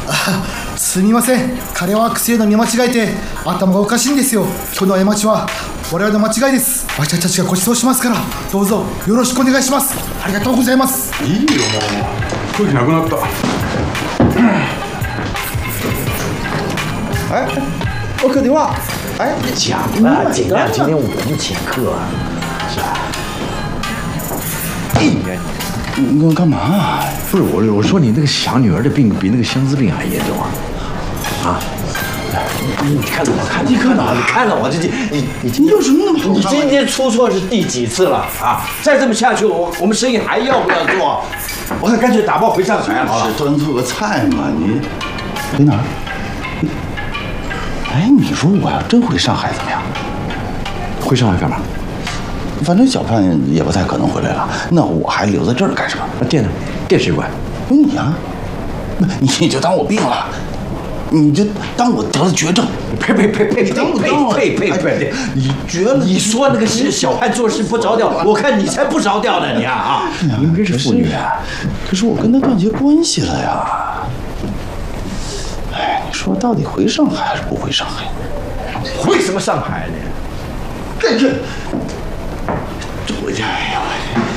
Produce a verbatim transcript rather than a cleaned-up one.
すみません。彼は薬の見間違えて頭がおかしいんですよ。この過ちは我々の間違いです。私たちがご馳走しますから、どうぞよろしくお願いします。ありがとうございます。 いいよ、もう空気なくなった。 哎，我客电话。哎， 讲了，尽量今天我们请客啊，是吧？哎呀， 你你干嘛？ 不是我，我说你那个想女儿的病比那个相思病还严重啊！啊！你看着我，看你看哪？ 你看着我，这你你你有什么那么好？ 你今天出错是第几次了啊？再这么下去，我我们生意还要不要做？我看干脆打包回上海好了。 是端错个菜嘛？你回哪儿？哎，你说我要真回上海怎么样？ 回上海干嘛？ 反正小盼也不太可能回来了，那我还留在这儿干什么？ 那店呢？店谁管？ 不你啊，你就当我病了，你就当我得了绝症。 呸呸呸呸呸当我呸当我呸呸呸！ 你绝了！ 你说那个是小盼做事不着调，我看你才不着调呢！你啊啊！你们真是妇女啊！ 可是我跟他断绝关系了呀。哎，你说到底回上海还是不回上海？ 回什么上海呢？ 这这，这回家呀！